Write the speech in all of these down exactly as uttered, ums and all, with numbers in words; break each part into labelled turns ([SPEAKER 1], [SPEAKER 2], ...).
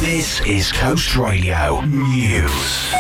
[SPEAKER 1] This is Coast Radio News.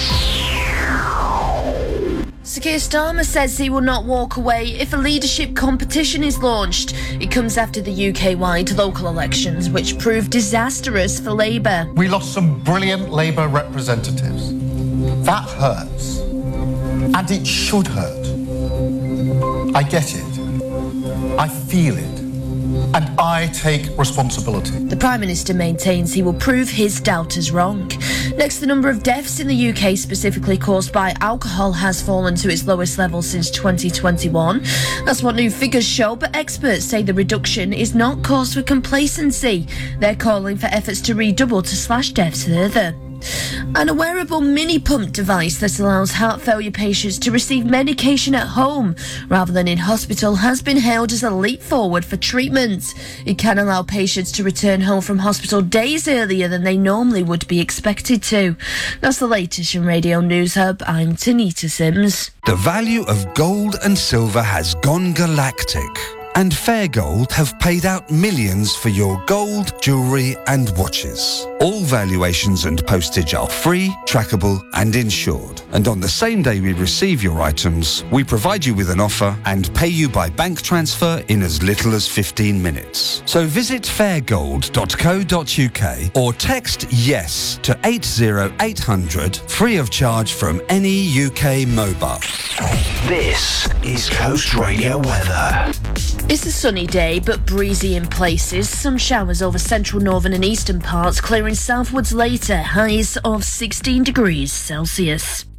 [SPEAKER 2] Sir Keir Starmer says he will not walk away if a leadership competition is launched. It comes after the U K-wide local elections, which proved disastrous for Labour.
[SPEAKER 3] We lost some brilliant Labour representatives. That hurts. And it should hurt. I get it. I feel it. And I take responsibility.
[SPEAKER 2] The Prime Minister maintains he will prove his doubters wrong. Next, the number of deaths in the U K specifically caused by alcohol has fallen to its lowest level since twenty twenty-one. That's what new figures show, but experts say the reduction is not cause for complacency. They're calling for efforts to redouble to slash deaths further. And a wearable mini pump device that allows heart failure patients to receive medication at home rather than in hospital has been hailed as a leap forward for treatment. It can allow patients to return home from hospital days earlier than they normally would be expected to. That's the latest from Radio News Hub. I'm Tanita Sims.
[SPEAKER 4] The value of gold and silver has gone galactic. And Fair Gold have paid out millions for your gold, jewellery and watches. All valuations and postage are free, trackable and insured. And on the same day we receive your items, we provide you with an offer and pay you by bank transfer in as little as fifteen minutes. So visit fair gold dot co dot uk or text YES to eight zero eight hundred, free of charge from any U K mobile.
[SPEAKER 1] This is Coast Radio weather.
[SPEAKER 2] It's a sunny day, but breezy in places. Some showers over central, northern and eastern parts, clearing southwards later. Highs of sixteen degrees Celsius.